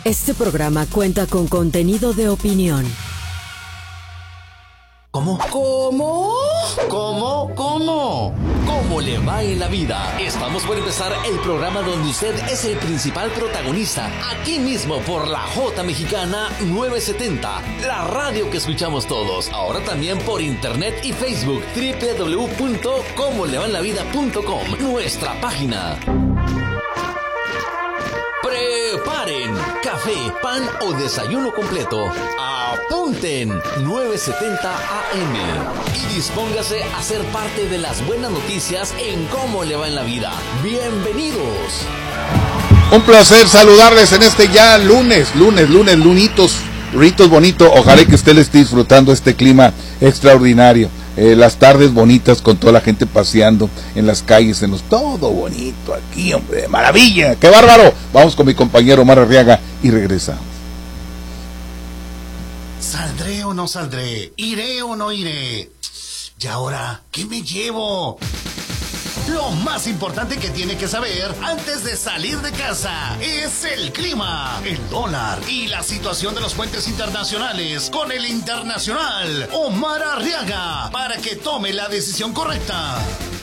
Este programa cuenta con contenido de opinión. ¿Cómo? ¿Cómo le va en la vida? Estamos por empezar el programa donde usted es el principal protagonista. Aquí mismo por la J Mexicana 970, la radio que escuchamos todos. Ahora también por internet y Facebook, www.comolevaenlavida.com, nuestra página. Preparen café, pan o desayuno completo. Apunten 970 AM y dispóngase a ser parte de las buenas noticias en Cómo le va en la vida. Bienvenidos. Un placer saludarles en este ya lunitos bonito. Ojalá que usted le esté disfrutando este clima extraordinario. Las tardes bonitas con toda la gente paseando en las calles, todo bonito aquí, hombre, de maravilla, qué bárbaro. Vamos con mi compañero Omar Arriaga y regresamos. ¿Saldré o no saldré? ¿Iré o no iré? ¿Y ahora qué me llevo? Lo más importante que tiene que saber antes de salir de casa es el clima, el dólar y la situación de los puentes internacionales con el internacional Omar Arriaga para que tome la decisión correcta.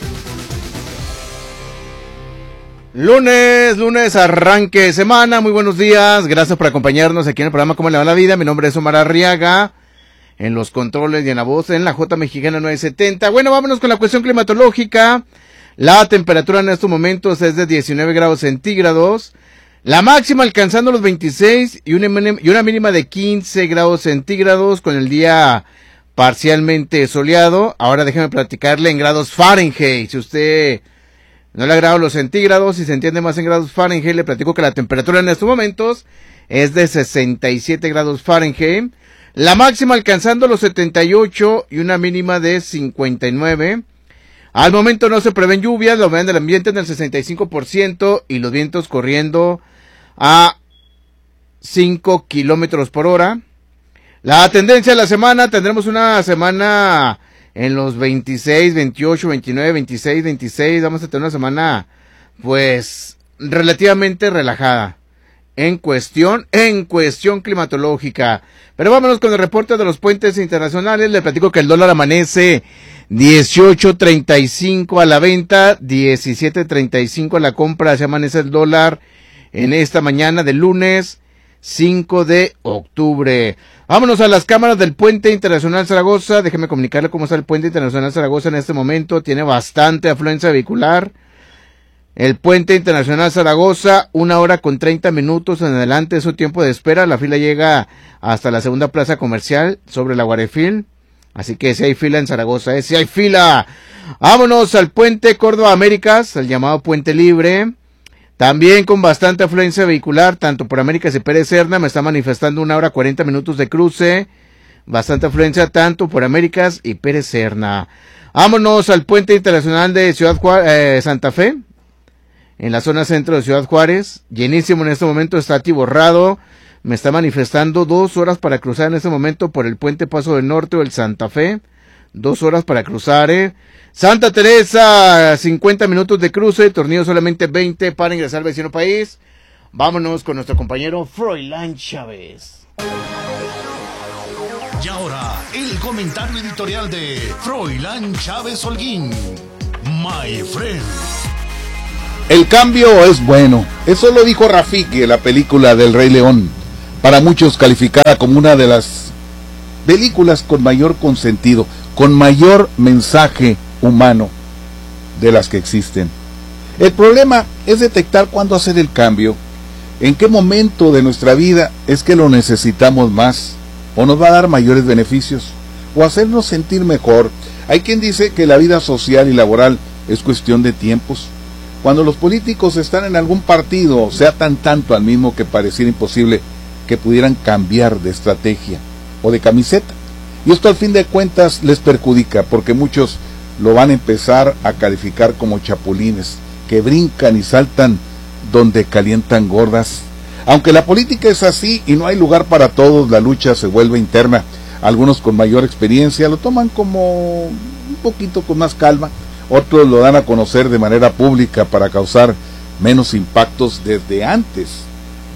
Lunes, arranque de semana, muy buenos días, gracias por acompañarnos aquí en el programa Cómo le va la vida. Mi nombre es Omar Arriaga, en los controles y en la voz en la J Mexicana 970. Bueno, vámonos con la cuestión climatológica. La temperatura en estos momentos es de 19 grados centígrados, la máxima alcanzando los 26 y una mínima de 15 grados centígrados con el día parcialmente soleado. Ahora déjeme platicarle en grados Fahrenheit. Si usted no le agradan los centígrados y se entiende más en grados Fahrenheit, le platico que la temperatura en estos momentos es de 67 grados Fahrenheit, la máxima alcanzando los 78 y una mínima de 59. Al momento no se prevén lluvias, la humedad del ambiente en el 65% y los vientos corriendo a 5 kilómetros por hora. La tendencia de la semana, tendremos una semana en los 26, 28, 29, 26, 26. Vamos a tener una semana, pues, relativamente relajada en cuestión climatológica. Pero vámonos con el reporte de los puentes internacionales. Le platico que el dólar amanece 18.35 a la venta, 17.35 a la compra. Se amanece el dólar en esta mañana de lunes 5 de octubre. Vámonos a las cámaras del Puente Internacional Zaragoza. Déjeme comunicarle cómo está el Puente Internacional Zaragoza en este momento. Tiene bastante afluencia vehicular. El Puente Internacional Zaragoza, 1 hora con 30 minutos en adelante es su tiempo de espera. La fila llega hasta la segunda plaza comercial sobre la Guarefil. Así que si hay fila en Zaragoza, si hay fila. Vámonos al Puente Córdoba Américas, el llamado Puente Libre. También con bastante afluencia vehicular, tanto por Américas y Pérez Serna. Me está manifestando 1 hora 40 minutos de cruce. Bastante afluencia tanto por Américas y Pérez Serna. Vámonos al Puente Internacional de Santa Fe, en la zona centro de Ciudad Juárez. Llenísimo en este momento, está atiborrado. Me está manifestando 2 horas para cruzar en este momento por el Puente Paso del Norte o el Santa Fe. 2 horas para cruzar, Santa Teresa, 50 minutos de cruce, Tornillo solamente 20 para ingresar al vecino país. Vámonos con nuestro compañero Froilán Chávez. Y ahora, el comentario editorial de Froilán Chávez Holguín. My friend. El cambio es bueno. Eso lo dijo Rafiki en la película del Rey León. Para muchos calificada como una de las películas con mayor consentido, con mayor mensaje humano de las que existen. El problema es detectar cuándo hacer el cambio, en qué momento de nuestra vida es que lo necesitamos más, o nos va a dar mayores beneficios, o hacernos sentir mejor. Hay quien dice que la vida social y laboral es cuestión de tiempos. Cuando los políticos están en algún partido, se atan tanto al mismo que pareciera imposible que pudieran cambiar de estrategia o de camiseta. Y esto al fin de cuentas les perjudica, porque muchos lo van a empezar a calificar como chapulines, que brincan y saltan donde calientan gordas. Aunque la política es así y no hay lugar para todos, la lucha se vuelve interna. Algunos con mayor experiencia lo toman como un poquito con más calma, otros lo dan a conocer de manera pública para causar menos impactos desde antes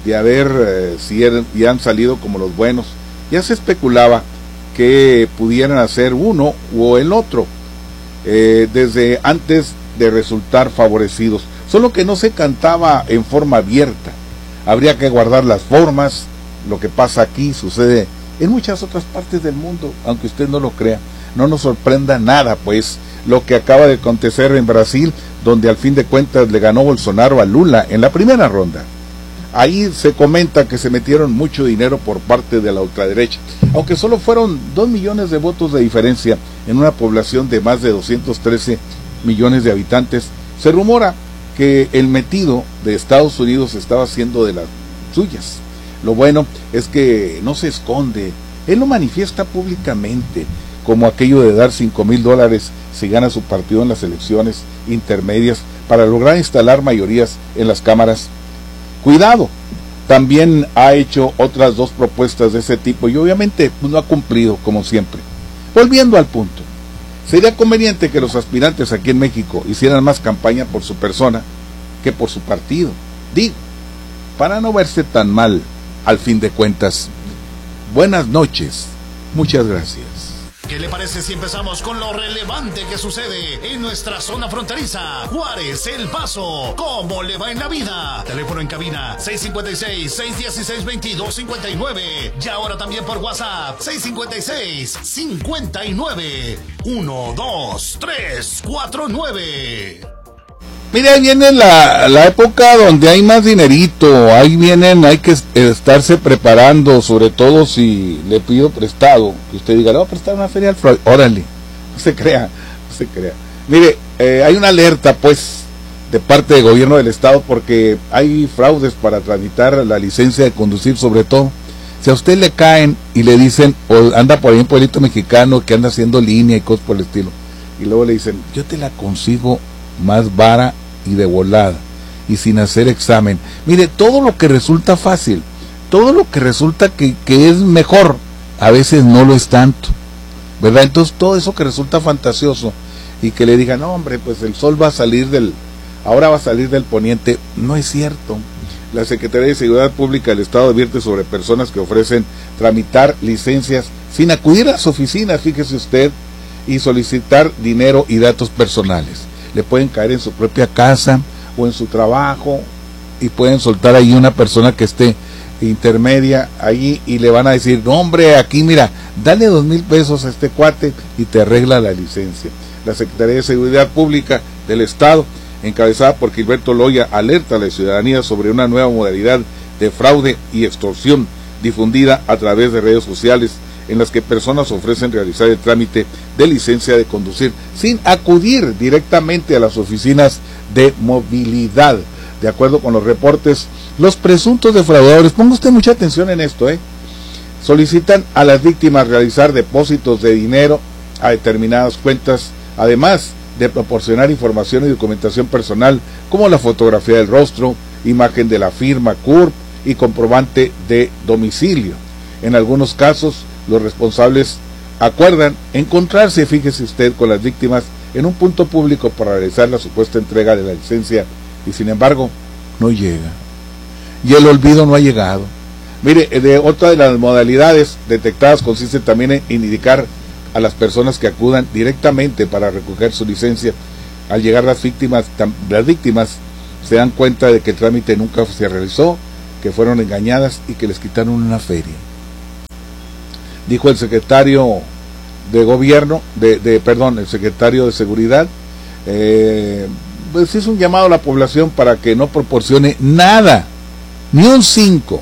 de haber, si ya han salido como los buenos. Ya se especulaba que pudieran hacer uno o el otro, desde antes de resultar favorecidos, solo que no se cantaba en forma abierta. Habría que guardar las formas. Lo que pasa aquí sucede en muchas otras partes del mundo, aunque usted no lo crea. No nos sorprenda nada, pues, lo que acaba de acontecer en Brasil, donde al fin de cuentas le ganó Bolsonaro a Lula en la primera ronda. Ahí se comenta que se metieron mucho dinero por parte de la ultraderecha, aunque solo fueron 2 millones de votos de diferencia en una población de más de 213 millones de habitantes. Se rumora que el metido de Estados Unidos estaba haciendo de las suyas. Lo bueno es que no se esconde, él lo manifiesta públicamente, como aquello de dar $5,000 si gana su partido en las elecciones intermedias para lograr instalar mayorías en las cámaras. Cuidado, también ha hecho otras 2 propuestas de ese tipo y obviamente pues, no ha cumplido, como siempre. Volviendo al punto, sería conveniente que los aspirantes aquí en México hicieran más campaña por su persona que por su partido. Digo, para no verse tan mal al fin de cuentas. Buenas noches, muchas gracias. ¿Qué le parece si empezamos con lo relevante que sucede en nuestra zona fronteriza? Juárez, El Paso, ¿cómo le va en la vida? Teléfono en cabina 656-616-2259 y ahora también por WhatsApp 656-59-12349. Mira, ahí viene la época donde hay más dinerito, ahí vienen, hay que estarse preparando, sobre todo si le pido prestado, que usted diga, no, prestar una feria al Freud, órale, no se crea. Mire, hay una alerta, pues, de parte del gobierno del estado, porque hay fraudes para tramitar la licencia de conducir, sobre todo. Si a usted le caen y le dicen, o anda por ahí en Pueblito Mexicano, que anda haciendo línea y cosas por el estilo, y luego le dicen, yo te la consigo más vara y de volada y sin hacer examen. Mire, todo lo que resulta fácil, todo lo que resulta que es mejor, a veces no lo es tanto, ¿verdad? Entonces todo eso que resulta fantasioso y que le digan, no hombre, pues el sol va a salir ahora va a salir del poniente, no es cierto. La Secretaría de Seguridad Pública del Estado advierte sobre personas que ofrecen tramitar licencias sin acudir a las oficinas, fíjese usted, y solicitar dinero y datos personales. Le pueden caer en su propia casa o en su trabajo y pueden soltar ahí una persona que esté intermedia allí y le van a decir, no hombre, aquí mira, dale 2,000 pesos a este cuate y te arregla la licencia. La Secretaría de Seguridad Pública del Estado, encabezada por Gilberto Loya, alerta a la ciudadanía sobre una nueva modalidad de fraude y extorsión difundida a través de redes sociales, en las que personas ofrecen realizar el trámite de licencia de conducir sin acudir directamente a las oficinas de movilidad. De acuerdo con los reportes, los presuntos defraudadores, ponga usted mucha atención en esto, solicitan a las víctimas realizar depósitos de dinero a determinadas cuentas, además de proporcionar información y documentación personal como la fotografía del rostro, imagen de la firma CURP y comprobante de domicilio. En algunos casos, los responsables acuerdan encontrarse, fíjese usted, con las víctimas en un punto público para realizar la supuesta entrega de la licencia y sin embargo no llega. Y el olvido no ha llegado. Mire, otra de las modalidades detectadas consiste también en indicar a las personas que acudan directamente para recoger su licencia. Al llegar las víctimas se dan cuenta de que el trámite nunca se realizó, que fueron engañadas y que les quitaron una feria. Dijo el secretario de gobierno, el secretario de seguridad, pues hizo un llamado a la población para que no proporcione nada, ni un 5,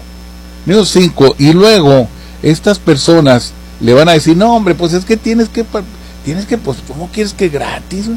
y luego estas personas le van a decir, no hombre, pues es que tienes que, pues, ¿cómo quieres que gratis?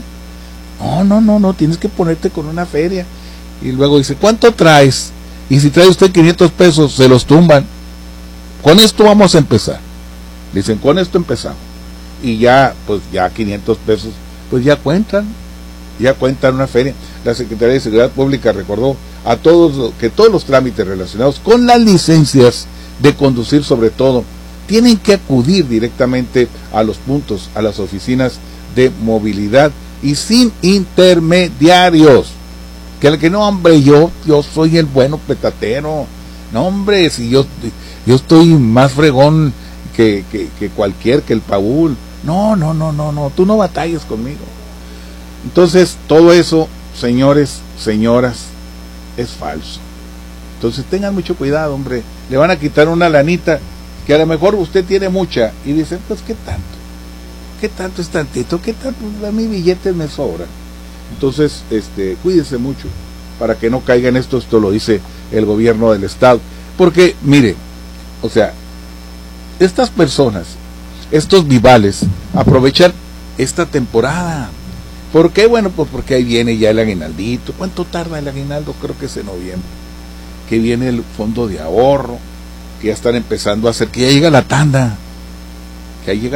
No, tienes que ponerte con una feria. Y luego dice, ¿cuánto traes? Y si trae usted 500 pesos, se los tumban. Con esto vamos a empezar. Dicen, con esto empezamos. Y ya, pues ya 500 pesos, pues ya cuentan una feria. La Secretaría de Seguridad Pública recordó a todos que todos los trámites relacionados con las licencias de conducil, sobre todo, tienen que acudir directamente a los puntos, a las oficinas de movilidad y sin intermediarios. Que no, hombre, yo soy el bueno petatero, No, hombre, si yo estoy más fregón que el Paul. No, tú no batalles conmigo. Entonces, todo eso, señores, señoras, es falso. Entonces, tengan mucho cuidado, hombre. Le van a quitar una lanita que a lo mejor usted tiene mucha y dice, pues, ¿qué tanto? ¿Qué tanto es tantito? ¿Qué tanto? A mi billete me sobra. Entonces, cuídese mucho para que no caiga en esto lo dice el gobierno del estado. Porque, mire, o sea, estas personas, estos vivales, aprovechan esta temporada. ¿Por qué? Bueno, pues porque ahí viene ya el aguinaldito. ¿Cuánto tarda el aguinaldo? Creo que es en noviembre. Que viene el fondo de ahorro, que ya están empezando a hacer, que ya llega la tanda, que ahí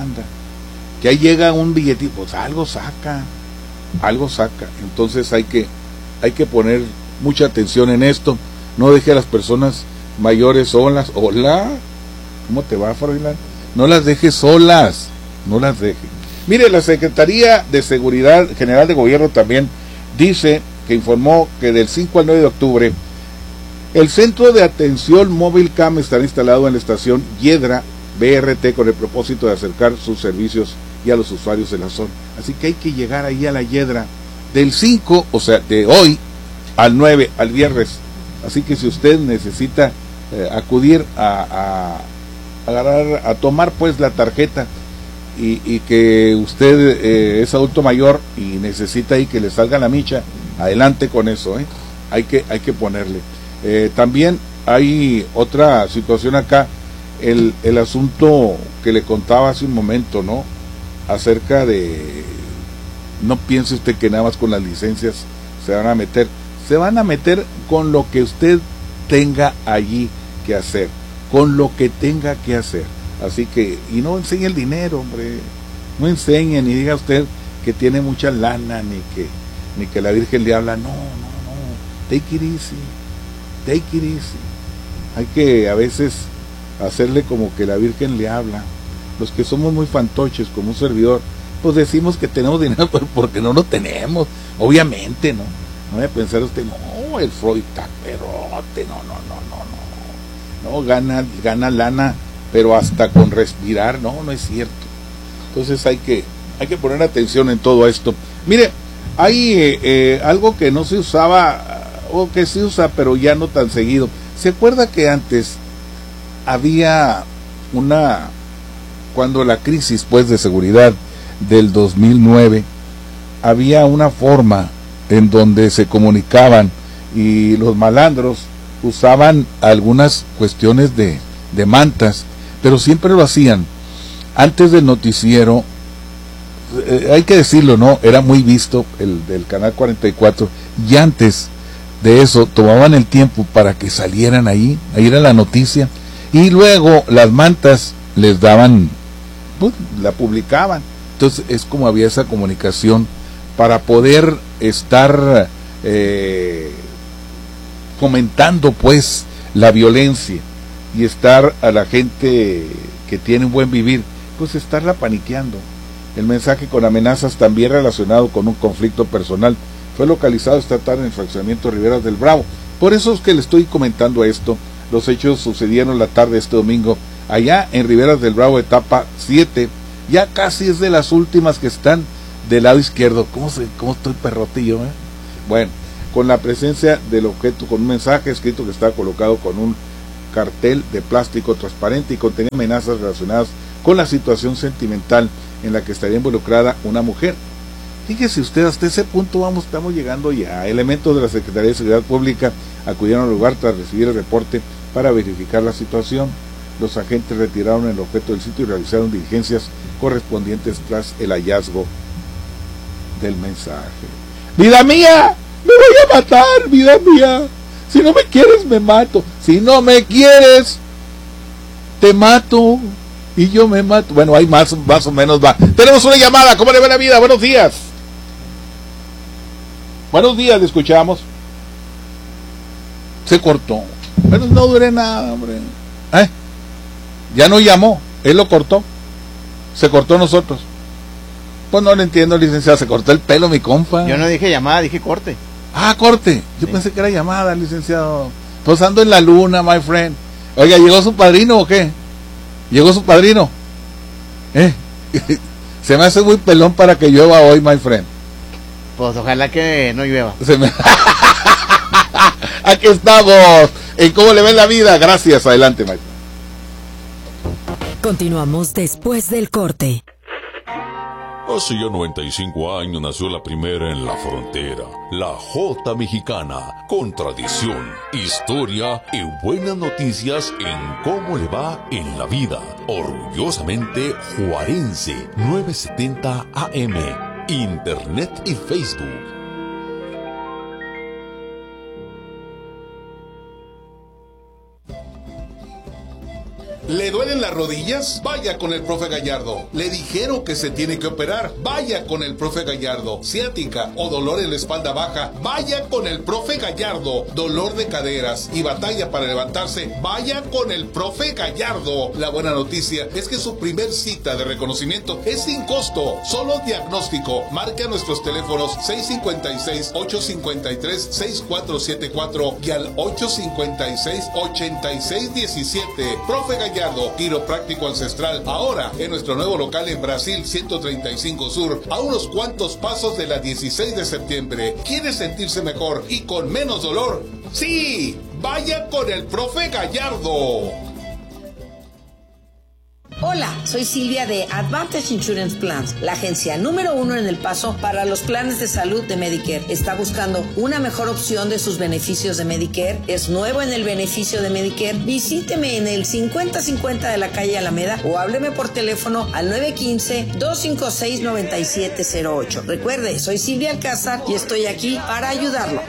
llega un billetito, pues algo saca. Entonces hay que poner mucha atención en esto. No deje a las personas mayores solas. Hola, ¿cómo te va, Froilán? No las deje solas, no las deje. Mire, la Secretaría de Seguridad General de Gobierno también dice que informó que del 5 al 9 de octubre el Centro de Atención Móvil CAM estará instalado en la estación Yedra BRT con el propósito de acercar sus servicios y a los usuarios de la zona. Así que hay que llegar ahí a la Yedra del 5, o sea, de hoy al 9, al viernes. Así que si usted necesita acudir a tomar pues la tarjeta y que usted es adulto mayor y necesita ahí que le salga la micha, adelante con eso, hay que ponerle. También hay otra situación acá, el asunto que le contaba hace un momento, ¿no? Acerca de, no piense usted que nada más con las licencias se van a meter con lo que usted tenga allí que hacer, con lo que tenga que hacer. Así que, y no enseñe el dinero, hombre, no enseñe, ni diga usted que tiene mucha lana, ni que la Virgen le habla, no, take it easy. Hay que a veces hacerle como que la Virgen le habla. Los que somos muy fantoches, como un servidor, pues decimos que tenemos dinero, pero porque no lo tenemos, obviamente, ¿no? No voy a pensar usted, no, el Freud está perrote, no, gana lana, pero hasta con respirar, no es cierto. Entonces hay que poner atención en todo esto. Mire, hay algo que no se usaba, o que se usa, pero ya no tan seguido. ¿Se acuerda que antes había cuando la crisis pues de seguridad del 2009, había una forma en donde se comunicaban y los malandros usaban algunas cuestiones de mantas, pero siempre lo hacían antes del noticiero? Hay que decirlo, ¿no? Era muy visto el del canal 44, y antes de eso tomaban el tiempo para que salieran ahí era la noticia, y luego las mantas les daban, pues, la publicaban. Entonces es como había esa comunicación para poder estar fomentando pues la violencia y estar a la gente que tiene un buen vivir, pues estarla paniqueando. El mensaje con amenazas también relacionado con un conflicto personal fue localizado esta tarde en el fraccionamiento Riberas del Bravo. Por eso es que le estoy comentando esto. Los hechos sucedieron la tarde de este domingo allá en Riberas del Bravo, etapa 7. Ya casi es de las últimas que están del lado izquierdo. ¿Cómo estoy perrotillo, Bueno, con la presencia del objeto, con un mensaje escrito que está colocado con un cartel de plástico transparente y contenía amenazas relacionadas con la situación sentimental en la que estaría involucrada una mujer. Fíjese usted, hasta ese punto estamos llegando ya. Elementos de la Secretaría de Seguridad Pública acudieron al lugar tras recibir el reporte para verificar la situación. Los agentes retiraron el objeto del sitio y realizaron diligencias correspondientes tras el hallazgo del mensaje. ¡Vida mía! ¡Me voy a matar, vida mía! Si no me quieres, me mato. Si no me quieres, te mato. Y yo me mato. Bueno, hay más o menos va. Tenemos una llamada. ¿Cómo le va la vida? Buenos días. Buenos días, le escuchamos. Se cortó. Pero no duré nada, hombre. Ya no llamó. Él lo cortó. Se cortó nosotros. Pues no le entiendo, licenciado. Se cortó el pelo, mi compa. Yo no dije llamada, dije corte. Ah, corte. Yo pensé que era llamada, licenciado. Pues ando en la luna, my friend. Oiga, ¿llegó su padrino o qué? ¿Llegó su padrino? Se me hace muy pelón para que llueva hoy, my friend. Pues ojalá que no llueva. Aquí estamos. En ¿Cómo le ven la vida? Gracias. Adelante, my friend. Continuamos después del corte. Hace ya 95 años nació la primera en la frontera, la Jota Mexicana, con tradición, historia y buenas noticias en cómo le va en la vida. Orgullosamente juarense, 970 AM, Internet y Facebook. ¿Le duelen las rodillas? Vaya con el profe Gallardo. ¿Le dijeron que se tiene que operar? Vaya con el profe Gallardo. ¿Ciática o dolor en la espalda baja? Vaya con el profe Gallardo. ¿Dolor de caderas y batalla para levantarse? Vaya con el profe Gallardo. La buena noticia es que su primer cita de reconocimiento es sin costo, solo diagnóstico. Marque a nuestros teléfonos 656-853-6474 y al 856-8617. Profe Gallardo, quiropráctico ancestral, ahora en nuestro nuevo local en Brasil 135 Sur, a unos cuantos pasos de la 16 de septiembre. ¿Quiere sentirse mejor y con menos dolor? ¡Sí! ¡Vaya con el profe Gallardo! Hola, soy Silvia de Advantage Insurance Plans, la agencia número 1 en El Paso para los planes de salud de Medicare. ¿Está buscando una mejor opción de sus beneficios de Medicare? ¿Es nuevo en el beneficio de Medicare? Visíteme en el 5050 de la calle Alameda o hábleme por teléfono al 915-256-9708. Recuerde, soy Silvia Alcázar y estoy aquí para ayudarlo.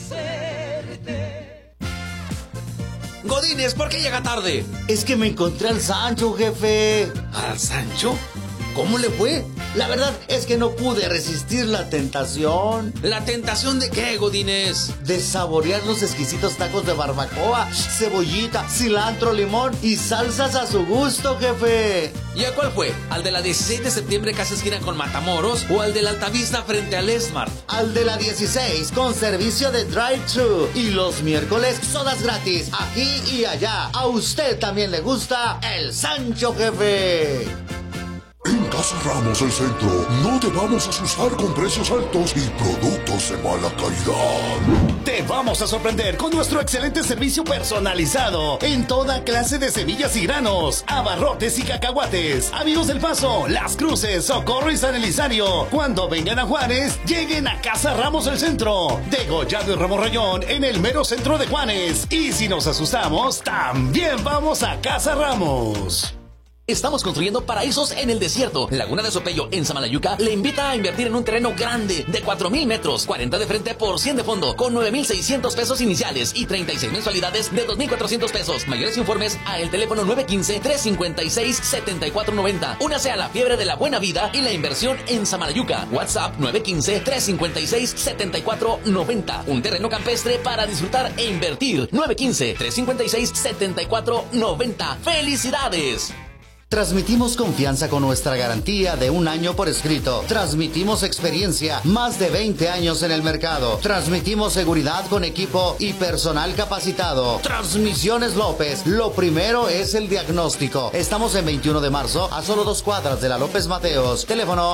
Godínez, ¿por qué llega tarde? Es que me encontré al Sancho, jefe. ¿Al Sancho? ¿Cómo le fue? La verdad es que no pude resistir la tentación. ¿La tentación de qué, Godínez? De saborear los exquisitos tacos de barbacoa, cebollita, cilantro, limón y salsas a su gusto, jefe. ¿Y a cuál fue? ¿Al de la 16 de septiembre casi esquina con Matamoros o al de la Altavista frente al Esmart? Al de la 16 con servicio de drive-thru y los miércoles sodas gratis aquí y allá. A usted también le gusta el Sancho, jefe. En Casa Ramos El Centro no te vamos a asustar con precios altos y productos de mala calidad. Te vamos a sorprender con nuestro excelente servicio personalizado en toda clase de semillas y granos, abarrotes y cacahuates. Amigos del Paso, Las Cruces, Socorro y San Elizario, cuando vengan a Juárez, lleguen a Casa Ramos El Centro, Degollado y Ramos Rayón en el mero centro de Juárez. Y si nos asustamos, también vamos a Casa Ramos. Estamos construyendo paraísos en el desierto. Laguna de Sopeyo, en Samalayuca, le invita a invertir en un terreno grande de 4,000 metros, 40 de frente por 100 de fondo, con 9,600 pesos iniciales y 36 mensualidades de 2,400 pesos. Mayores informes a el teléfono 915-356-7490. Únase a la fiebre de la buena vida y la inversión en Samalayuca. WhatsApp 915-356-7490. Un terreno campestre para disfrutar e invertir. 915-356-7490. ¡Felicidades! Transmitimos confianza con nuestra garantía de 1 año por escrito. Transmitimos experiencia, más de 20 años en el mercado. Transmitimos seguridad con equipo y personal capacitado. Transmisiones López, lo primero es el diagnóstico. Estamos en 21 de marzo, a solo 2 cuadras de la López Mateos. Teléfono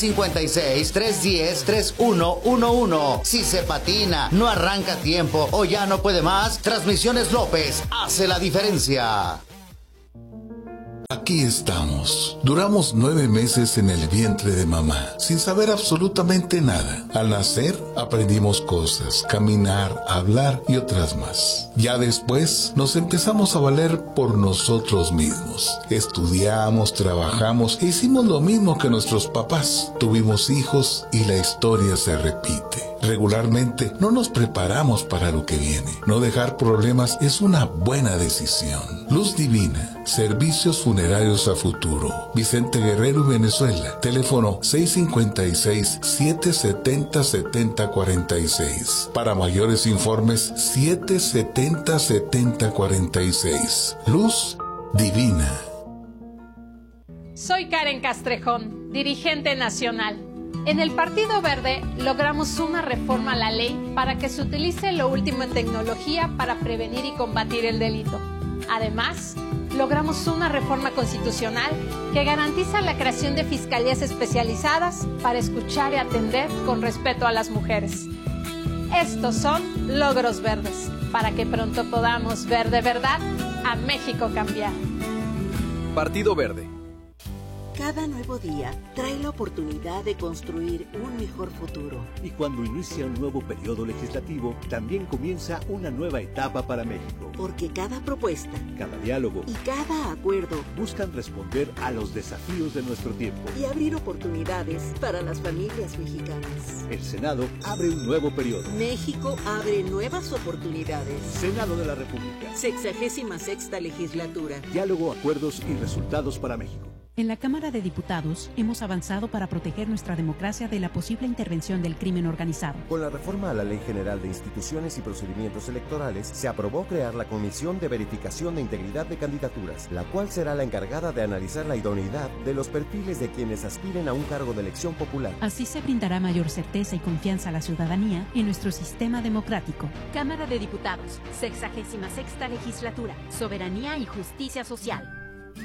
656-310-3111. Si se patina, no arranca a tiempo o ya no puede más, Transmisiones López hace la diferencia. Aquí estamos. Duramos 9 meses en el vientre de mamá, sin saber absolutamente nada. Al nacer, aprendimos cosas, caminar, hablar y otras más. Ya después, nos empezamos a valer por nosotros mismos. Estudiamos, trabajamos e hicimos lo mismo que nuestros papás. Tuvimos hijos y la historia se repite. Regularmente, no nos preparamos para lo que viene. No dejar problemas es una buena decisión. Luz Divina, servicios funerarios a futuro. Vicente Guerrero y Venezuela. Teléfono 656-770-7046. Para mayores informes, 770-7046. Luz Divina. Soy Karen Castrejón, dirigente nacional. En el Partido Verde logramos una reforma a la ley para que se utilice lo último en tecnología para prevenir y combatir el delito. Además, logramos una reforma constitucional que garantiza la creación de fiscalías especializadas para escuchar y atender con respeto a las mujeres. Estos son logros verdes, para que pronto podamos ver de verdad a México cambiar. Partido Verde. Cada nuevo día trae la oportunidad de construir un mejor futuro. Y cuando inicia un nuevo periodo legislativo, también comienza una nueva etapa para México. Porque cada propuesta, cada diálogo y cada acuerdo buscan responder a los desafíos de nuestro tiempo y abrir oportunidades para las familias mexicanas. El Senado abre un nuevo periodo. México abre nuevas oportunidades. Senado de la República. 66ª legislatura. Diálogo, acuerdos y resultados para México. En la Cámara de Diputados hemos avanzado para proteger nuestra democracia de la posible intervención del crimen organizado. Con la reforma a la Ley General de Instituciones y Procedimientos Electorales, se aprobó crear la Comisión de Verificación de Integridad de Candidaturas, la cual será la encargada de analizar la idoneidad de los perfiles de quienes aspiren a un cargo de elección popular. Así se brindará mayor certeza y confianza a la ciudadanía en nuestro sistema democrático. Cámara de Diputados, 66ª Legislatura, Soberanía y Justicia Social.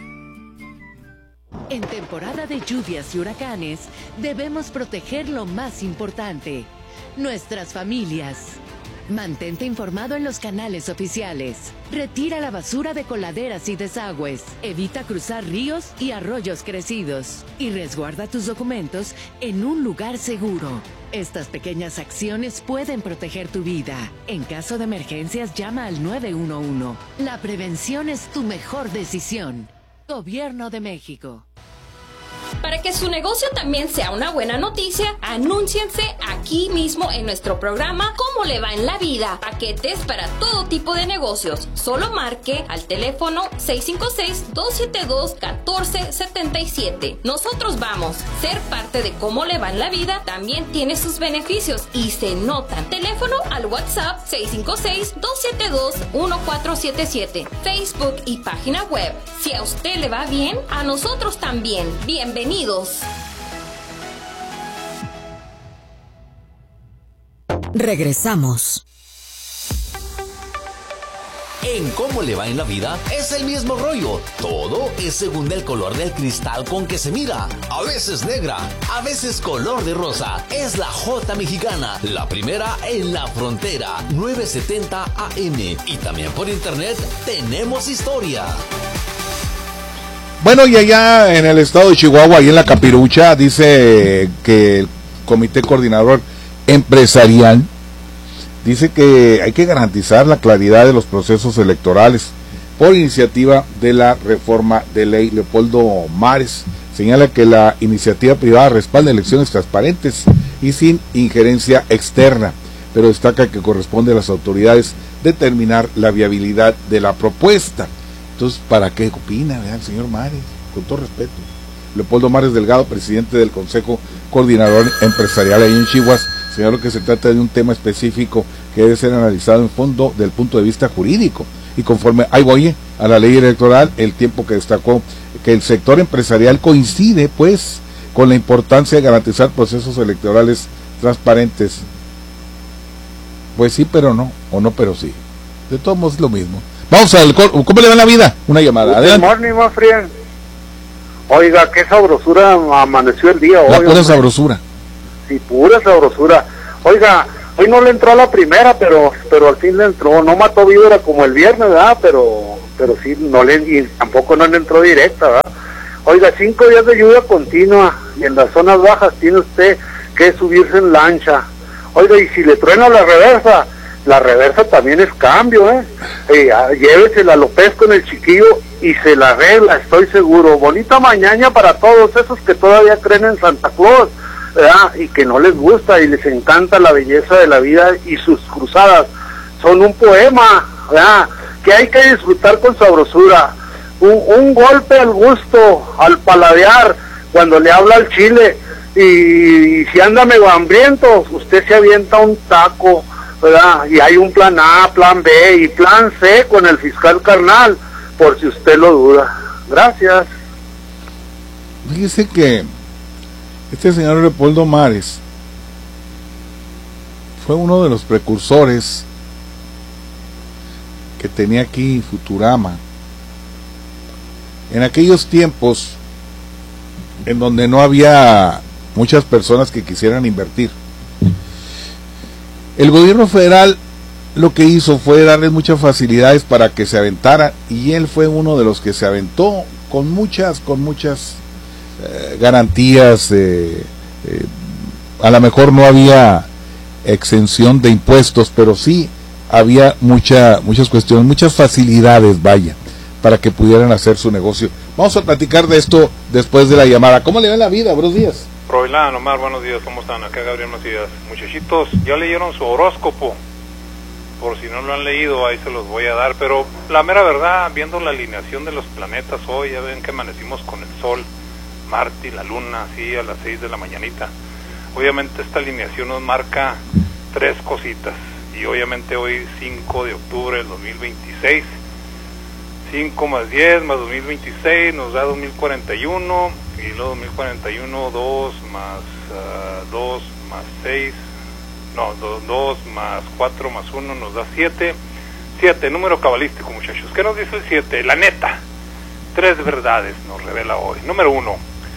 En temporada de lluvias y huracanes, debemos proteger lo más importante, nuestras familias. Mantente informado en los canales oficiales. Retira la basura de coladeras y desagües. Evita cruzar ríos y arroyos crecidos. Y resguarda tus documentos en un lugar seguro. Estas pequeñas acciones pueden proteger tu vida. En caso de emergencias, llama al 911. La prevención es tu mejor decisión. Gobierno de México. Para que su negocio también sea una buena noticia, anúnciense aquí mismo en nuestro programa ¿Cómo le va en la vida? Paquetes para todo tipo de negocios. Solo marque al teléfono 656-272-1477. Nosotros vamos. Ser parte de ¿Cómo le va en la vida? También tiene sus beneficios y se notan. Teléfono al WhatsApp 656-272-1477. Facebook y página web. Si a usted le va bien, a nosotros también. Bienvenidos. Regresamos. En ¿Cómo le va en la vida? Es el mismo rollo. Todo es según el color del cristal con que se mira. A veces negra, a veces color de rosa. Es la J Mexicana, la primera en la frontera, 970 AM. Y también por internet tenemos historia. Bueno, y allá en el estado de Chihuahua, ahí en la Capirucha, dice que el Comité Coordinador Empresarial dice que hay que garantizar la claridad de los procesos electorales por iniciativa de la reforma de ley. Leopoldo Mares señala que la iniciativa privada respalda elecciones transparentes y sin injerencia externa, pero destaca que corresponde a las autoridades determinar la viabilidad de la propuesta. Entonces, ¿para qué opina, el señor Mares? Con todo respeto. Leopoldo Mares Delgado, presidente del Consejo Coordinador Empresarial ahí en Chihuahua, señaló que se trata de un tema específico que debe ser analizado en fondo del punto de vista jurídico. Y conforme a la ley electoral, el tiempo que destacó que el sector empresarial coincide, pues, con la importancia de garantizar procesos electorales transparentes. Pues sí, pero no, o no, pero sí. De todos modos es lo mismo. Vamos al ¿cómo le va la vida? Una llamada. Adelante. Good morning, my friend. Oiga, qué sabrosura amaneció el día hoy. La pura sabrosura. Sí, pura sabrosura. Oiga, hoy no le entró a la primera, pero al fin le entró. No mató víbora como el viernes, ¿verdad? Pero sí, y tampoco no le entró directa, ¿verdad? Oiga, 5 días de lluvia continua y en las zonas bajas tiene usted que subirse en lancha. Oiga, y si le truena la reversa también es cambio, llévesela a López con el chiquillo y se la arregla, estoy seguro. Bonita mañana para todos esos que todavía creen en Santa Claus, ¿verdad? Y que no les gusta y les encanta la belleza de la vida, y sus cruzadas son un poema, ¿verdad? Que hay que disfrutar con sabrosura. Un golpe al gusto, al paladear, cuando le habla al chile, y si anda medio hambriento, usted se avienta un taco, ¿verdad? Y hay un plan A, plan B y plan C con el fiscal carnal, por si usted lo duda. Gracias. Fíjese que Este señor Leopoldo Mares fue uno de los precursores que tenía aquí Futurama en aquellos tiempos en donde no había muchas personas que quisieran invertir. El gobierno federal lo que hizo fue darles muchas facilidades para que se aventaran, y él fue uno de los que se aventó con muchas garantías. A lo mejor no había exención de impuestos, pero sí había muchas cuestiones, muchas facilidades, vaya, para que pudieran hacer su negocio. Vamos a platicar de esto después de la llamada. ¿Cómo le va la vida? Buenos días. Roilán, Omar, buenos días, ¿cómo están? Acá Gabriel Macías. Muchachitos, ya leyeron su horóscopo. Por si no lo han leído, ahí se los voy a dar, pero la mera verdad, viendo la alineación de los planetas hoy, ya ven que amanecimos con el Sol, Marte y la Luna, así a las 6 de la mañanita. Obviamente esta alineación nos marca 3 cositas, y obviamente hoy 5 de octubre del 2026, 5 más 10 más 2026 nos da 2041, y luego 2041, 2 más 2 más 6, no, 2 más 4 más 1 nos da 7, 7, número cabalístico, muchachos. ¿Qué nos dice el 7? La neta, 3 verdades nos revela hoy. Número 1,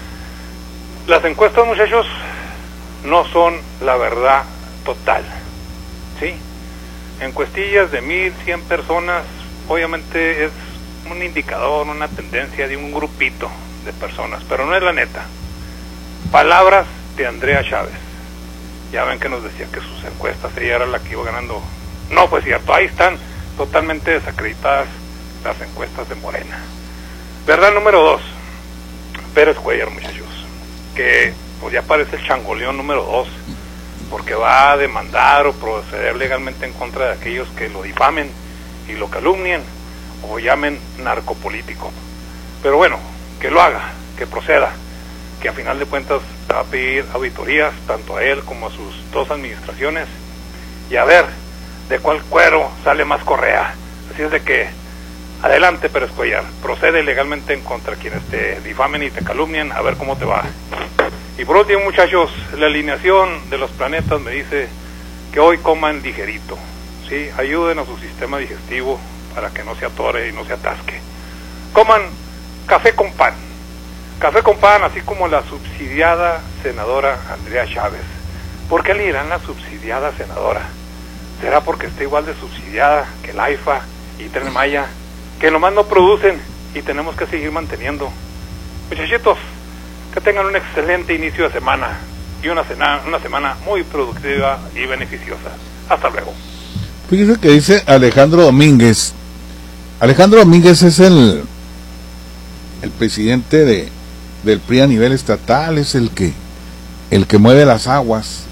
las encuestas, muchachos, no son la verdad total, ¿sí? Encuestillas de 1,100 personas, obviamente es un indicador, una tendencia de un grupito de personas, pero no es la neta. Palabras de Andrea Chávez. Ya ven que nos decía que sus encuestas, ella era la que iba ganando. No, pues cierto, ahí están totalmente desacreditadas las encuestas de Morena. Verdad número 2, Pérez Cuellar, muchachos, que pues ya parece el changoleón número 2, porque va a demandar o proceder legalmente en contra de aquellos que lo difamen y lo calumnien o llamen narcopolítico. Pero bueno, que lo haga, que proceda, que a final de cuentas va a pedir auditorías tanto a él como a sus 2 administraciones, y a ver de cuál cuero sale más correa. Así es de que adelante, Pérez Cuellar, procede legalmente en contra quienes te difamen y te calumnian, a ver cómo te va. Y por último, muchachos, la alineación de los planetas me dice que hoy coman ligerito, ¿sí? Ayuden a su sistema digestivo para que no se atore y no se atasque. Coman café con pan, así como la subsidiada senadora Andrea Chávez. ¿Por qué le dirán la subsidiada senadora? ¿Será porque está igual de subsidiada que el AIFA y Tren Maya, que nomás no producen y tenemos que seguir manteniendo? Muchachitos, que tengan un excelente inicio de semana y una semana muy productiva y beneficiosa. Hasta luego. Fíjese que dice Alejandro Domínguez. Alejandro Domínguez es el presidente del PRI a nivel estatal, es el que mueve las aguas,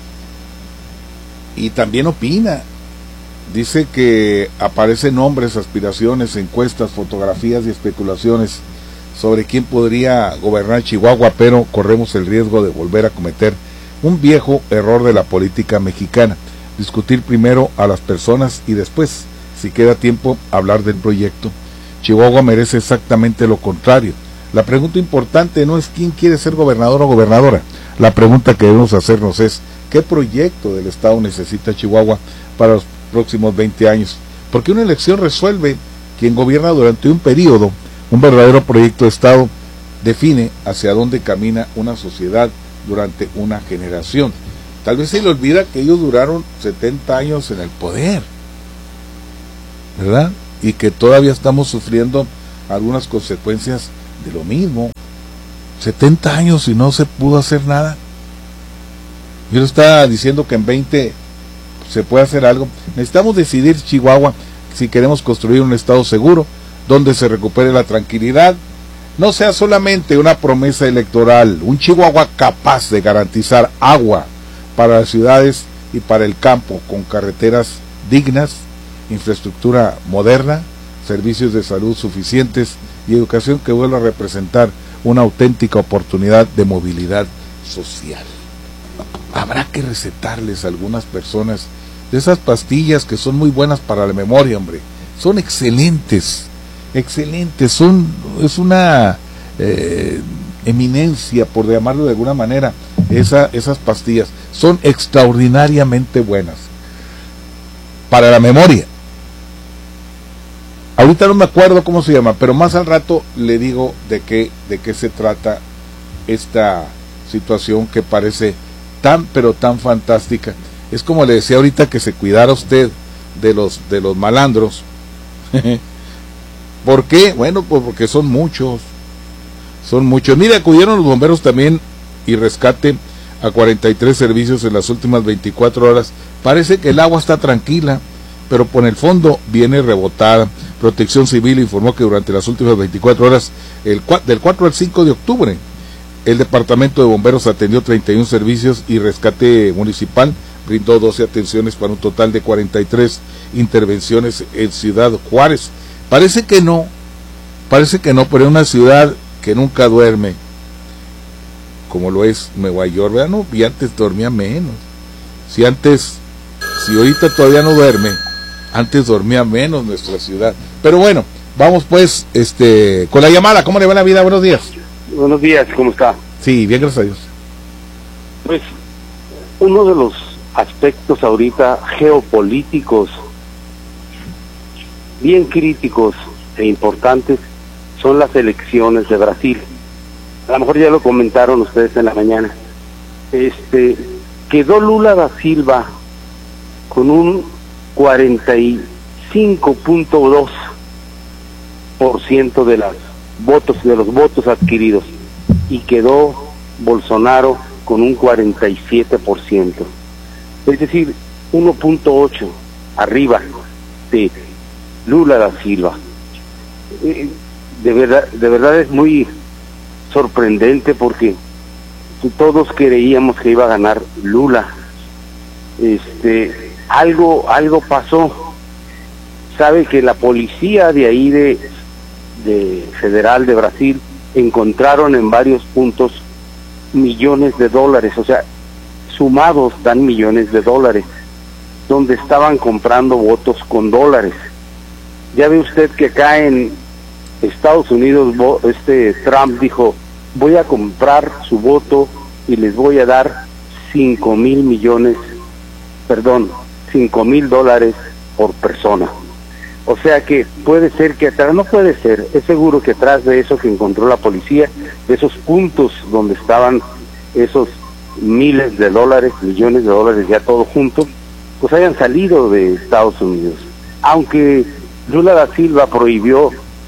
y también opina. Dice que aparecen nombres, aspiraciones, encuestas, fotografías y especulaciones sobre quién podría gobernar Chihuahua, pero corremos el riesgo de volver a cometer un viejo error de la política mexicana: discutir primero a las personas y después, si queda tiempo, hablar del proyecto. Chihuahua merece exactamente lo contrario. La pregunta importante no es quién quiere ser gobernador o gobernadora. La pregunta que debemos hacernos es ¿qué proyecto del Estado necesita Chihuahua para los próximos 20 años? Porque una elección resuelve quién gobierna durante un periodo. Un verdadero proyecto de Estado define hacia dónde camina una sociedad durante una generación. Tal vez se le olvida que ellos duraron 70 años en el poder, ¿verdad? Y que todavía estamos sufriendo algunas consecuencias de lo mismo. 70 años y no se pudo hacer nada. Yo le estaba diciendo que en 20 se puede hacer algo. Necesitamos decidir, Chihuahua, si queremos construir un estado seguro, donde se recupere la tranquilidad, no sea solamente una promesa electoral, un Chihuahua capaz de garantizar agua para las ciudades y para el campo, con carreteras dignas, infraestructura moderna, servicios de salud suficientes y educación que vuelva a representar una auténtica oportunidad de movilidad social. Habrá que recetarles a algunas personas de esas pastillas que son muy buenas para la memoria, hombre. Son excelentes, es una eminencia, por llamarlo de alguna manera, esas pastillas son extraordinariamente buenas para la memoria. Ahorita no me acuerdo cómo se llama, pero más al rato le digo de qué se trata esta situación que parece tan pero tan fantástica. Es como le decía ahorita, que se cuidara usted de los malandros. ¿Por qué? Bueno, pues porque son muchos. Mira, acudieron los bomberos también y rescate a 43 servicios en las últimas 24 horas. Parece que el agua está tranquila, pero por el fondo viene rebotada. Protección Civil informó que durante las últimas 24 horas, del 4 al 5 de octubre, el Departamento de Bomberos atendió 31 servicios y Rescate Municipal brindó 12 atenciones para un total de 43 intervenciones en Ciudad Juárez. Parece que no, pero es una ciudad que nunca duerme, como lo es Nueva York, ¿verdad? No, y antes dormía menos. Si ahorita todavía no duerme, antes dormía menos nuestra ciudad. Pero bueno, vamos pues con la llamada. ¿Cómo le va la vida? Buenos días. Buenos días, ¿cómo está? Sí, bien, gracias a Dios. Pues uno de los aspectos ahorita geopolíticos bien críticos e importantes son las elecciones de Brasil. A lo mejor ya lo comentaron ustedes en la mañana. Quedó Lula da Silva con un 45.2% de los votos adquiridos, y quedó Bolsonaro con un 47%, es decir, 1.8 arriba de Lula da Silva. De verdad es muy sorprendente, porque todos creíamos que iba a ganar Lula. Algo pasó. Sabe que la policía de ahí de Federal de Brasil encontraron en varios puntos millones de dólares, o sea, sumados dan millones de dólares, donde estaban comprando votos con dólares. Ya ve usted que acá en Estados Unidos Trump dijo: voy a comprar su voto y les voy a dar $5,000 por persona. O sea que puede ser que atrás, no puede ser, es seguro que atrás de eso que encontró la policía, de esos puntos donde estaban esos miles de dólares, millones de dólares ya todo junto, pues hayan salido de Estados Unidos. Aunque Lula da Silva prohibió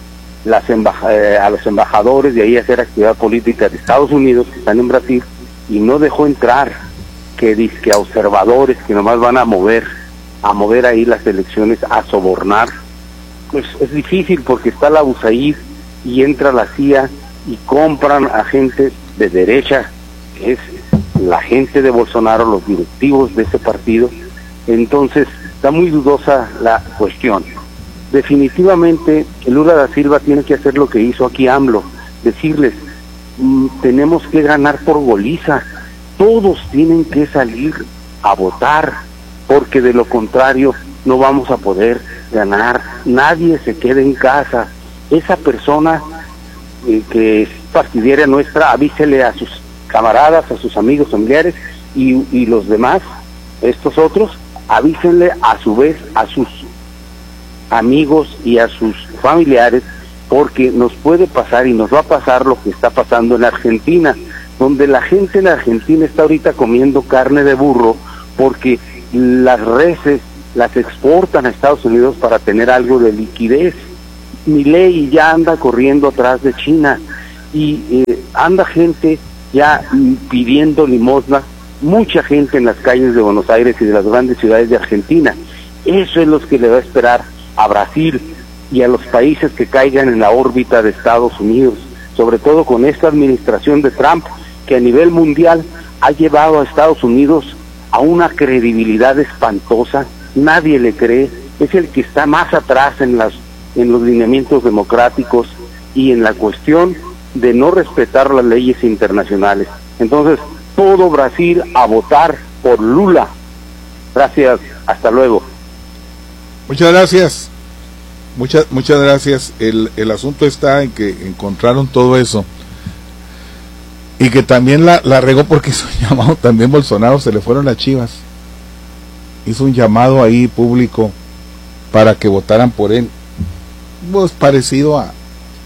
a los embajadores de ahí hacer actividad política de Estados Unidos que están en Brasil, y no dejó entrar que a observadores que nomás van a mover ahí las elecciones, a sobornar. Pues es difícil, porque está la USAID y entra la CIA y compran a gente de derecha, que es la gente de Bolsonaro, los directivos de ese partido. Entonces está muy dudosa la cuestión. Definitivamente Lula da Silva tiene que hacer lo que hizo aquí AMLO, decirles: tenemos que ganar por goliza, todos tienen que salir a votar, porque de lo contrario no vamos a poder ganar, nadie se quede en casa. Esa persona que es partidaria nuestra, avísele a sus camaradas, a sus amigos, familiares, y los demás, estos otros, avísenle a su vez a sus amigos y a sus familiares, porque nos puede pasar y nos va a pasar lo que está pasando en Argentina, donde la gente en Argentina está ahorita comiendo carne de burro, porque las reses las exportan a Estados Unidos para tener algo de liquidez. Milei ya anda corriendo atrás de China, y anda gente ya pidiendo limosna, mucha gente en las calles de Buenos Aires y de las grandes ciudades de Argentina. Eso es lo que le va a esperar a Brasil y a los países que caigan en la órbita de Estados Unidos, sobre todo con esta administración de Trump, que a nivel mundial ha llevado a Estados Unidos a una credibilidad espantosa. Nadie le cree, es el que está más atrás en los lineamientos democráticos y en la cuestión de no respetar las leyes internacionales. Entonces, todo Brasil a votar por Lula. Gracias, hasta luego. Muchas gracias. Muchas gracias. El asunto está en que encontraron todo eso. Y que también la regó porque hizo un llamado, también Bolsonaro, se le fueron las Chivas. Hizo un llamado ahí público para que votaran por él. Pues parecido a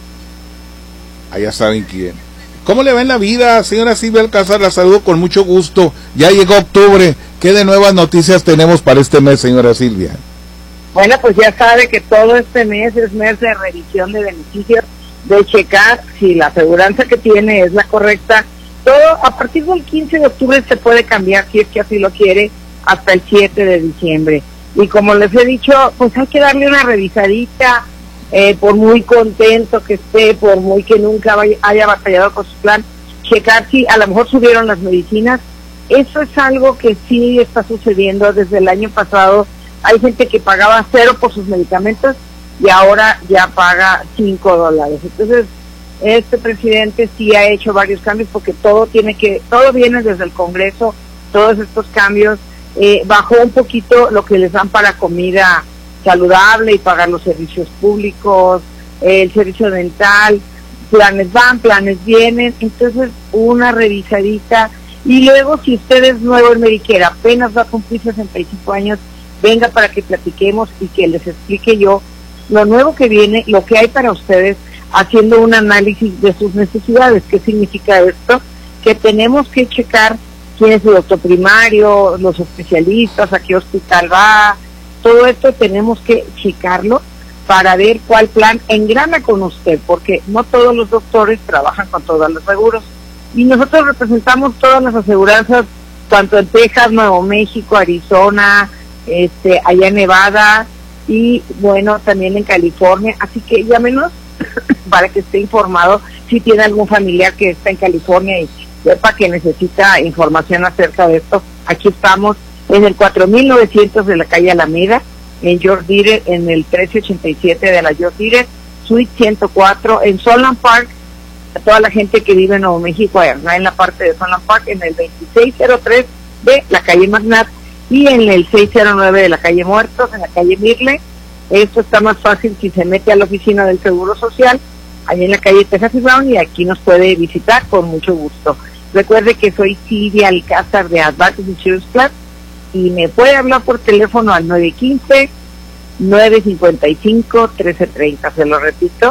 ya saben quién. ¿Cómo le va en la vida, señora Silvia Alcázar? La saludo con mucho gusto. Ya llegó octubre. ¿Qué de nuevas noticias tenemos para este mes, señora Silvia? Bueno, pues ya sabe que todo este mes es mes de revisión de beneficios, de checar si la aseguranza que tiene es la correcta. Todo a partir del 15 de octubre se puede cambiar, si es que así lo quiere, hasta el 7 de diciembre. Y como les he dicho, pues hay que darle una revisadita, por muy contento que esté, por muy que nunca haya batallado con su plan, checar si a lo mejor subieron las medicinas. Eso es algo que sí está sucediendo desde el año pasado. Hay gente que pagaba 0 por sus medicamentos y ahora ya paga $5. Entonces, este presidente sí ha hecho varios cambios porque todo viene desde el Congreso, todos estos cambios. Bajó un poquito lo que les dan para comida saludable y pagar los servicios públicos, el servicio dental, planes van, planes vienen. Entonces, una revisadita. Y luego, si usted es nuevo en Medicare, apenas va a cumplir 65 años, venga para que platiquemos y que les explique yo lo nuevo que viene, lo que hay para ustedes, haciendo un análisis de sus necesidades. ¿Qué significa esto? Que tenemos que checar quién es su doctor primario, los especialistas, a qué hospital va. Todo esto tenemos que checarlo para ver cuál plan engrana con usted, porque no todos los doctores trabajan con todos los seguros. Y nosotros representamos todas las aseguranzas, tanto en Texas, Nuevo México, Arizona, allá en Nevada y bueno, también en California. Así que llámenos para que esté informado si tiene algún familiar que está en California y sepa que necesita información acerca de esto. Aquí estamos en el 4900 de la calle Alameda, en George Dieter, en el 1387 de la George Dieter, Suite 104, en Sunland Park. A toda la gente que vive en Nuevo México, allá en la parte de Sunland Park, en el 2603 de la calle Magnat y en el 609 de la calle Muertos, en la calle Mirle. Esto está más fácil si se mete a la oficina del Seguro Social, allá en la calle Texas y Brown, y aquí nos puede visitar con mucho gusto. Recuerde que soy Silvia Alcázar de Advantage Insurance Plan y me puede hablar por teléfono al 915-955-1330. Se lo repito,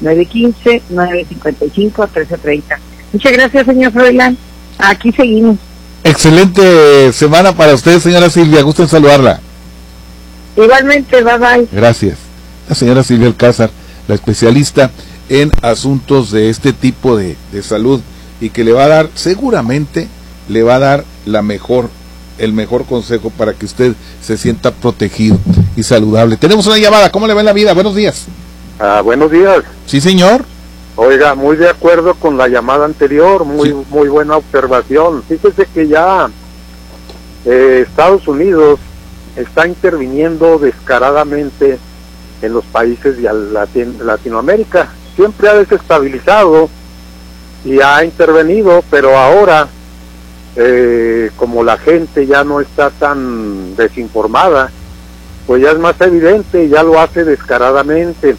915-955-1330. Muchas gracias, señor Froilán. Aquí seguimos. Excelente semana para usted, señora Silvia. Gusto en saludarla. Igualmente, bye bye. Gracias. La señora Silvia Alcázar, la especialista en asuntos de este tipo de salud y que le va a dar, seguramente, le va a dar el mejor consejo para que usted se sienta protegido y saludable. Tenemos una llamada. ¿Cómo le va en la vida? Buenos días. Buenos días. Sí, señor. Oiga, muy de acuerdo con la llamada anterior, muy buena observación. Fíjese que ya Estados Unidos está interviniendo descaradamente en los países de Latinoamérica. Siempre ha desestabilizado y ha intervenido, pero ahora, como la gente ya no está tan desinformada, pues ya es más evidente, ya lo hace descaradamente.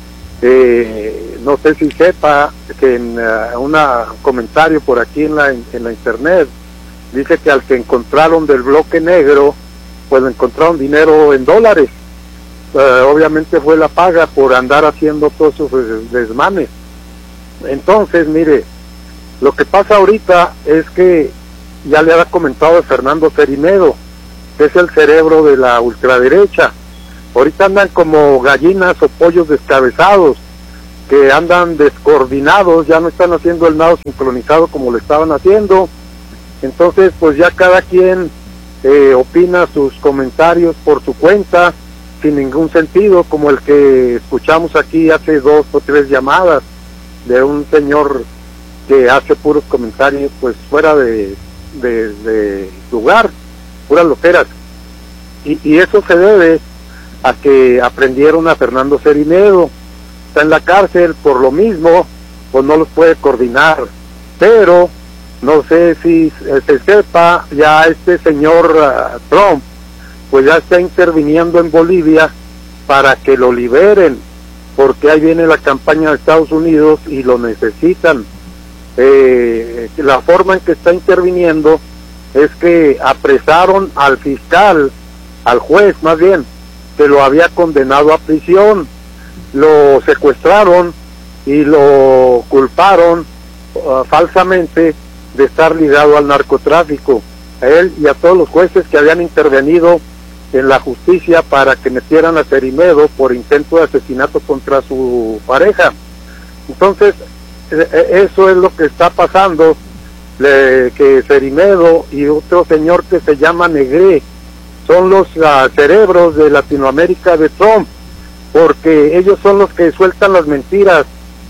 No sé si sepa que en un comentario por aquí en la internet dice que al que encontraron del bloque negro, pues encontraron dinero en dólares. Obviamente fue la paga por andar haciendo todos esos desmanes. Entonces, mire, lo que pasa ahorita es que ya le había comentado de Fernando Cerinedo, que es el cerebro de la ultraderecha. Ahorita andan como gallinas o pollos descabezados, que andan descoordinados, ya no están haciendo el nado sincronizado como lo estaban haciendo. Entonces, pues ya cada quien opina sus comentarios por su cuenta, sin ningún sentido, como el que escuchamos aquí hace 2 o 3 llamadas de un señor que hace puros comentarios pues fuera de lugar, puras loqueras. Y eso se debe a que aprendieron a Fernando Cerinedo. Está en la cárcel por lo mismo, pues no los puede coordinar. Pero no sé si se sepa, ya este señor Trump pues ya está interviniendo en Bolivia para que lo liberen, porque ahí viene la campaña de Estados Unidos y lo necesitan. la forma en que está interviniendo es que apresaron al fiscal, al juez más bien, que lo había condenado a prisión, lo secuestraron y lo culparon falsamente de estar ligado al narcotráfico, a él y a todos los jueces que habían intervenido en la justicia para que metieran a Cerimedo por intento de asesinato contra su pareja. Entonces, eso es lo que está pasando, que Cerimedo y otro señor que se llama Negré son los cerebros de Latinoamérica de Trump, porque ellos son los que sueltan las mentiras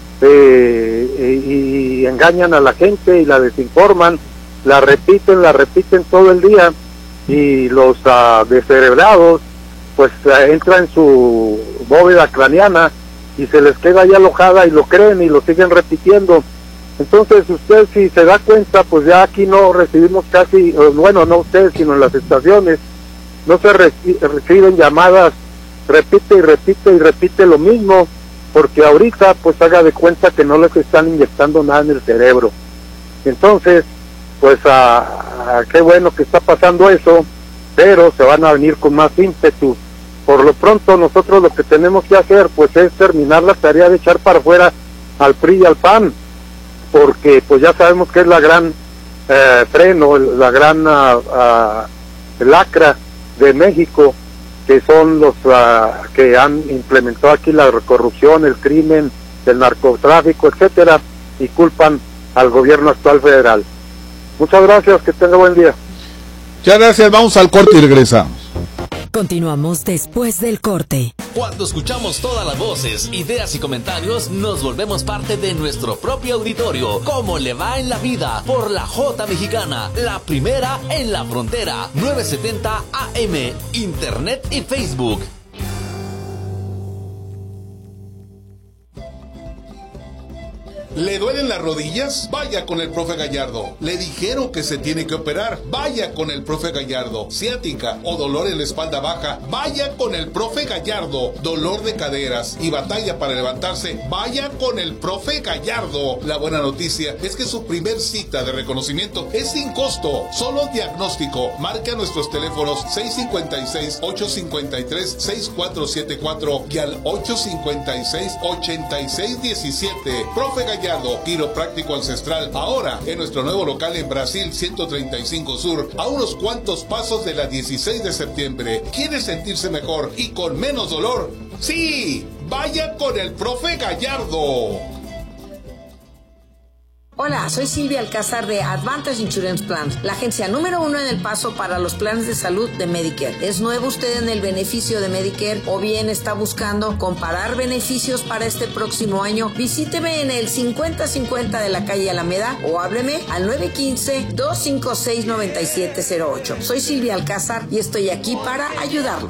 y engañan a la gente y la desinforman, la repiten todo el día, y los descerebrados pues entran en su bóveda craneana y se les queda ahí alojada y lo creen y lo siguen repitiendo. Entonces usted, si se da cuenta, pues ya aquí no recibimos casi, bueno, no usted, sino en las estaciones, no se reciben llamadas, repite lo mismo, porque ahorita pues haga de cuenta que no les están inyectando nada en el cerebro. Entonces, pues qué bueno que está pasando eso, pero se van a venir con más ímpetu. Por lo pronto nosotros lo que tenemos que hacer pues es terminar la tarea de echar para afuera al PRI y al PAN, porque pues ya sabemos que es la gran freno, la gran lacra de México, que son los que han implementado aquí la corrupción, el crimen, el narcotráfico, etcétera, y culpan al gobierno actual federal. Muchas gracias, que tenga buen día. Muchas gracias, vamos al corte y regresamos. Continuamos después del corte. Cuando escuchamos todas las voces, ideas y comentarios, nos volvemos parte de nuestro propio auditorio. ¿Cómo le va en la vida? Por la J Mexicana, la primera en la frontera. 970 AM, Internet y Facebook. ¿Le duelen las rodillas? Vaya con el profe Gallardo. ¿Le dijeron que se tiene que operar? Vaya con el profe Gallardo. ¿Ciática o dolor en la espalda baja? Vaya con el profe Gallardo. ¿Dolor de caderas y batalla para levantarse? Vaya con el profe Gallardo. La buena noticia es que su primer cita de reconocimiento es sin costo, solo diagnóstico. Marca nuestros teléfonos 656-853-6474 y al 856-8617. Profe Gallardo, quiropráctico ancestral, ahora en nuestro nuevo local en Brasil 135 Sur, a unos cuantos pasos de la 16 de septiembre. ¿Quiere sentirse mejor y con menos dolor? ¡Sí! ¡Vaya con el profe Gallardo! Hola, soy Silvia Alcázar de Advantage Insurance Plans, la agencia número 1 en El Paso para los planes de salud de Medicare. ¿Es nuevo usted en el beneficio de Medicare o bien está buscando comparar beneficios para este próximo año? Visíteme en el 5050 de la calle Alameda o hábleme al 915-256-9708. Soy Silvia Alcázar y estoy aquí para ayudarlo.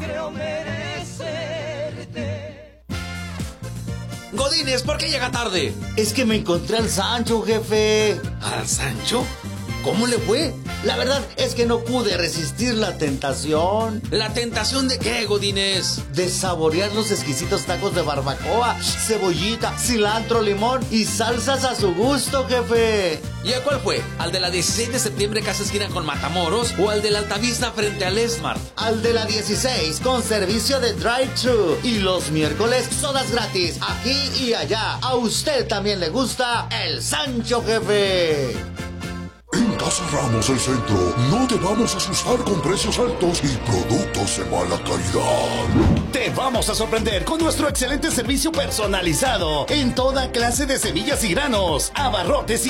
Godínez, ¿por qué llega tarde? Es que me encontré al Sancho, jefe. ¿Al Sancho? ¿Cómo le fue? La verdad es que no pude resistir la tentación. ¿La tentación de qué, Godínez? De saborear los exquisitos tacos de barbacoa, cebollita, cilantro, limón y salsas a su gusto, jefe. ¿Y a cuál fue? ¿Al de la 16 de septiembre casi esquina con Matamoros o al de la Altavista frente al Esmart? Al de la 16 con servicio de drive-thru y los miércoles sodas gratis aquí y allá. A usted también le gusta el Sancho, jefe. En Casa Ramos del Centro no te vamos a asustar con precios altos y productos de mala calidad. Te vamos a sorprender con nuestro excelente servicio personalizado en toda clase de semillas y granos, abarrotes y